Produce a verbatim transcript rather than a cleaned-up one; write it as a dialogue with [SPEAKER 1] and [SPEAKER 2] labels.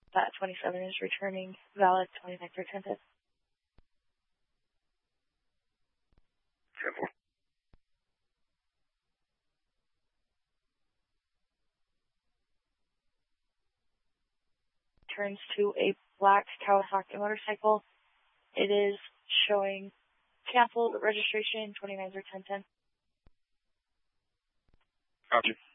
[SPEAKER 1] That twenty-seven is returning valid twenty-nine through ten ten.
[SPEAKER 2] ten four.
[SPEAKER 1] Turns to a black Kawasaki motorcycle. It is showing canceled registration twenty-nine through ten ten.
[SPEAKER 2] Copy.